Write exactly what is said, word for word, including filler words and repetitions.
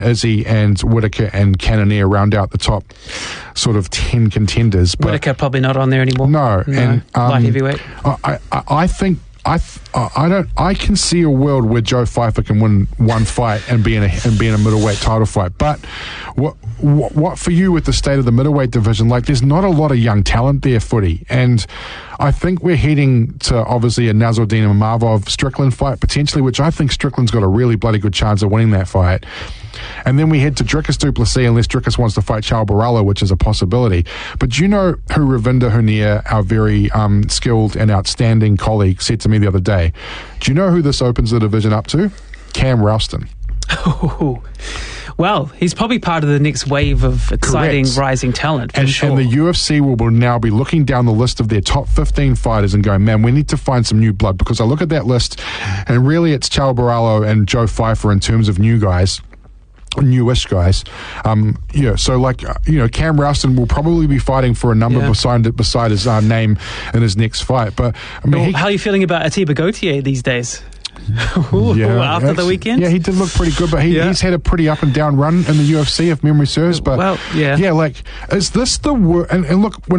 Izzy and Whittaker and Cannonier round out the top sort of ten contenders. But Whittaker probably not on there anymore. No, no. and um, light heavyweight. I, I, I think I, th- I don't. I can see a world where Joe Pfeiffer can win one fight and be in a and be in a middleweight title fight. But what, what what for you with the state of the middleweight division? Like, there's not a lot of young talent there, footy, and I think we're heading to obviously a Nasruddin Imavov Strickland fight potentially, which I think Strickland's got a really bloody good chance of winning that fight. And then we head to Dricus du Plessis unless Dricus wants to fight Charles Barallo, which is a possibility. But do you know who Ravinder Hunir, our very um, skilled and outstanding colleague, said to me the other day? Do you know who this opens the division up to? Cam Ralston. Oh, well, he's probably part of the next wave of exciting Correct. rising talent, for and, sure. and the U F C will, will now be looking down the list of their top fifteen fighters and going, man, we need to find some new blood, because I look at that list and really it's Charles Barallo and Joe Pfeiffer in terms of new guys. Newish guys, um, yeah. So, like, uh, you know, Cam Ralston will probably be fighting for a number yeah. beside beside his uh, name in his next fight. But I mean, well, he, how are you feeling about Atiba Gauthier these days? Ooh, yeah, after actually, the weekend, yeah, he did look pretty good, but he, yeah. he's had a pretty up and down run in the U F C, if memory serves. But well, yeah, yeah, like, is this the wor- and, and look when.